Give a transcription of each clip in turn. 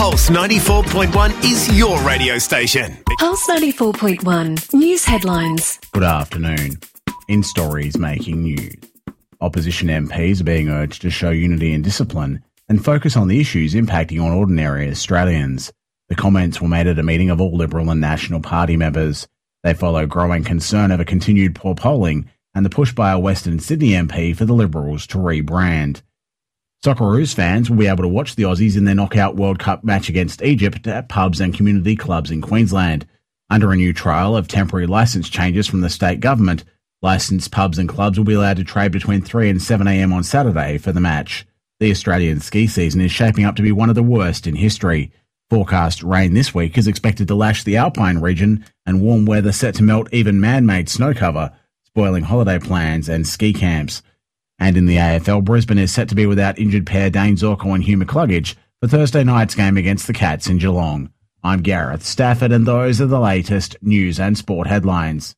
Pulse 94.1 is your radio station. Pulse 94.1 News Headlines. Good afternoon. In stories making news, opposition MPs are being urged to show unity and discipline and focus on the issues impacting on ordinary Australians. The comments were made at a meeting of all Liberal and National Party members. They follow growing concern over continued poor polling and the push by a Western Sydney MP for the Liberals to rebrand. Socceroos fans will be able to watch the Aussies in their Knockout World Cup match against Egypt at pubs and community clubs in Queensland. Under a new trial of temporary licence changes from the state government, licensed pubs and clubs will be allowed to trade between 3 and 7 a.m. on Saturday for the match. The Australian ski season is shaping up to be one of the worst in history. Forecast rain this week is expected to lash the Alpine region and warm weather set to melt even man-made snow cover, spoiling holiday plans and ski camps. And in the AFL, Brisbane is set to be without injured pair Dane Zorko and Hugh McCluggage for Thursday night's game against the Cats in Geelong. I'm Gareth Stafford and those are the latest news and sport headlines.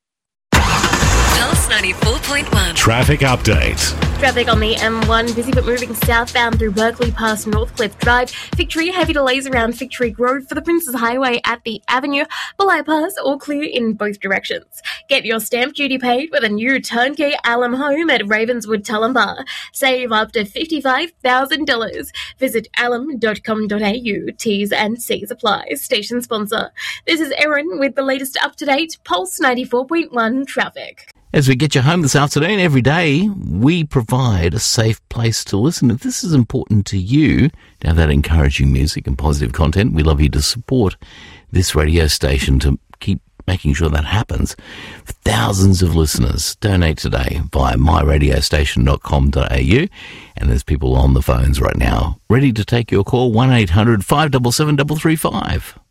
Pulse 94.1. Traffic update. Traffic on the M1, busy but moving southbound through Berkeley past Northcliffe Drive. Victory, heavy delays around Victory Grove for the Princes Highway at the Avenue. Bypass, all clear in both directions. Get your stamp duty paid with a new turnkey Alum home at Ravenswood Tullambar. Save up to $55,000. Visit alum.com.au. T's and C's apply. Station sponsor. This is Erin with the latest up-to-date Pulse 94.1 traffic. As we get you home this afternoon, every day we provide a safe place to listen. If this is important to you, to have that encouraging music and positive content, we love you to support this radio station to keep making sure that happens. For thousands of listeners, donate today via myradiostation.com.au. And there's people on the phones right now ready to take your call, 1-800-577-335.